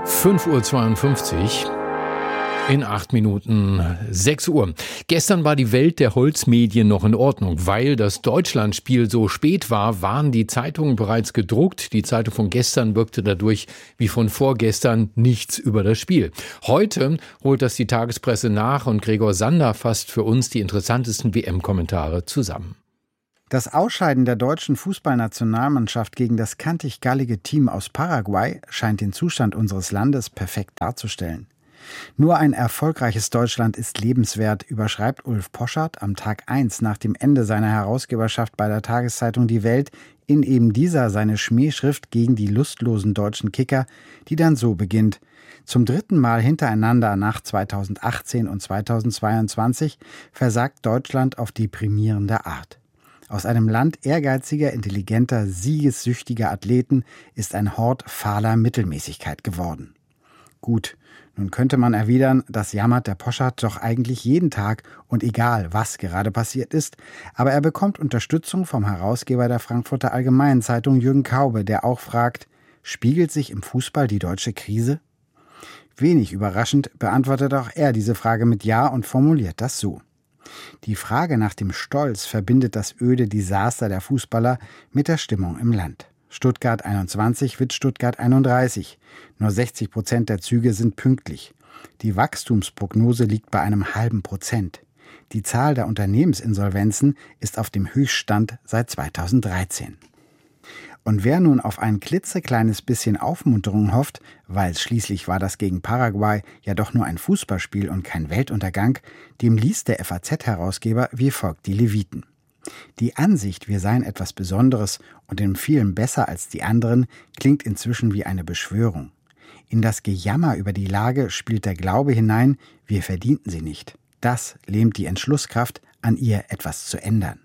5:52 Uhr. In 8 Minuten 6 Uhr. Gestern war die Welt der Holzmedien noch in Ordnung. Weil das Deutschlandspiel so spät war, waren die Zeitungen bereits gedruckt. Die Zeitung von gestern wirkte dadurch wie von vorgestern nichts über das Spiel. Heute holt das die Tagespresse nach und Gregor Sander fasst für uns die interessantesten WM-Kommentare zusammen. Das Ausscheiden der deutschen Fußballnationalmannschaft gegen das kantig-gallige Team aus Paraguay scheint den Zustand unseres Landes perfekt darzustellen. Nur ein erfolgreiches Deutschland ist lebenswert, überschreibt Ulf Poschardt am Tag 1 nach dem Ende seiner Herausgeberschaft bei der Tageszeitung Die Welt in eben dieser seine Schmähschrift gegen die lustlosen deutschen Kicker, die dann so beginnt: Zum 3. Mal hintereinander nach 2018 und 2022 versagt Deutschland auf deprimierende Art. Aus einem Land ehrgeiziger, intelligenter, siegessüchtiger Athleten ist ein Hort fahler Mittelmäßigkeit geworden. Gut, nun könnte man erwidern, das jammert der Poschardt doch eigentlich jeden Tag und egal, was gerade passiert ist, aber er bekommt Unterstützung vom Herausgeber der Frankfurter Allgemeinen Zeitung Jürgen Kaube, der auch fragt, spiegelt sich im Fußball die deutsche Krise? Wenig überraschend beantwortet auch er diese Frage mit Ja und formuliert das so. Die Frage nach dem Stolz verbindet das öde Desaster der Fußballer mit der Stimmung im Land. Stuttgart 21 wird Stuttgart 31. Nur 60% der Züge sind pünktlich. Die Wachstumsprognose liegt bei einem %0,5. Die Zahl der Unternehmensinsolvenzen ist auf dem Höchststand seit 2013. Und wer nun auf ein klitzekleines bisschen Aufmunterung hofft, weil schließlich war das gegen Paraguay ja doch nur ein Fußballspiel und kein Weltuntergang, dem liest der FAZ-Herausgeber wie folgt die Leviten. Die Ansicht, wir seien etwas Besonderes und in vielen besser als die anderen, klingt inzwischen wie eine Beschwörung. In das Gejammer über die Lage spielt der Glaube hinein, wir verdienten sie nicht. Das lähmt die Entschlusskraft, an ihr etwas zu ändern.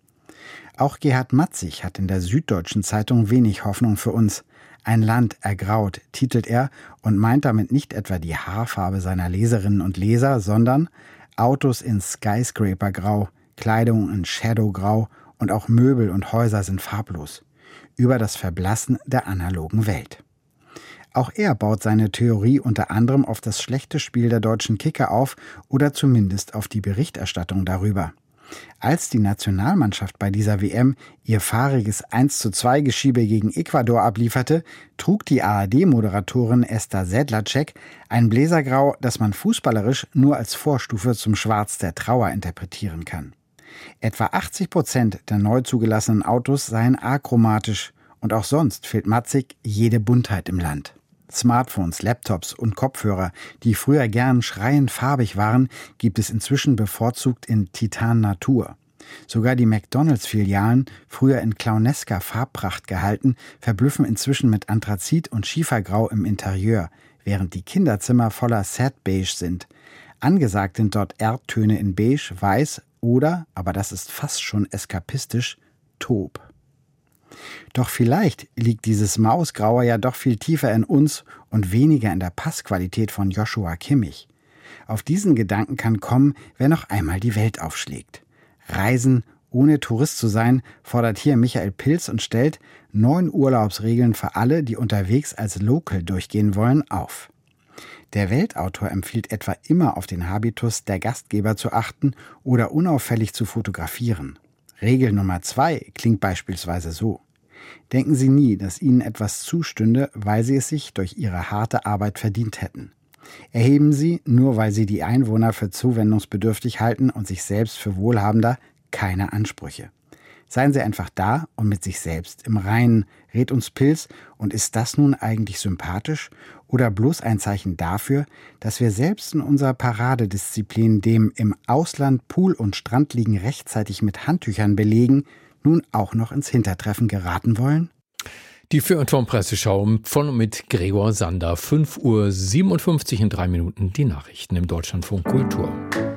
Auch Gerhard Matzig hat in der Süddeutschen Zeitung wenig Hoffnung für uns. Ein Land ergraut, titelt er und meint damit nicht etwa die Haarfarbe seiner Leserinnen und Leser, sondern Autos in Skyscraper-Grau, Kleidung in Shadowgrau und auch Möbel und Häuser sind farblos. Über das Verblassen der analogen Welt. Auch er baut seine Theorie unter anderem auf das schlechte Spiel der deutschen Kicker auf oder zumindest auf die Berichterstattung darüber. Als die Nationalmannschaft bei dieser WM ihr fahriges 1:2 Geschiebe gegen Ecuador ablieferte, trug die ARD-Moderatorin Esther Sedlacek ein Bläsergrau, das man fußballerisch nur als Vorstufe zum Schwarz der Trauer interpretieren kann. Etwa 80% der neu zugelassenen Autos seien achromatisch und auch sonst fehlt Matzig jede Buntheit im Land. Smartphones, Laptops und Kopfhörer, die früher gern schreiend farbig waren, gibt es inzwischen bevorzugt in Titan Natur. Sogar die McDonalds-Filialen, früher in clownesker Farbpracht gehalten, verblüffen inzwischen mit Anthrazit und Schiefergrau im Interieur, während die Kinderzimmer voller Sad Beige sind. Angesagt sind dort Erdtöne in Beige, Weiß oder, aber das ist fast schon eskapistisch, Taub. Doch vielleicht liegt dieses Mausgraue ja doch viel tiefer in uns und weniger in der Passqualität von Joshua Kimmich. Auf diesen Gedanken kann kommen, wer noch einmal die Welt aufschlägt. Reisen, ohne Tourist zu sein, fordert hier Michael Pilz und stellt 9 Urlaubsregeln für alle, die unterwegs als Local durchgehen wollen, auf. Der Weltautor empfiehlt etwa immer auf den Habitus der Gastgeber zu achten oder unauffällig zu fotografieren. Regel Nummer 2 klingt beispielsweise so: Denken Sie nie, dass Ihnen etwas zustünde, weil Sie es sich durch Ihre harte Arbeit verdient hätten. Erheben Sie, nur weil Sie die Einwohner für zuwendungsbedürftig halten und sich selbst für wohlhabender, keine Ansprüche. Seien Sie einfach da und mit sich selbst im Reinen, rät uns Pilz, und ist das nun eigentlich sympathisch oder bloß ein Zeichen dafür, dass wir selbst in unserer Paradedisziplin, dem im Ausland Pool und Strand liegen rechtzeitig mit Handtüchern belegen, nun auch noch ins Hintertreffen geraten wollen? Die Für und Von Presseschau von und mit Gregor Sander. 5:57 Uhr in 3 Minuten die Nachrichten im Deutschlandfunk Kultur.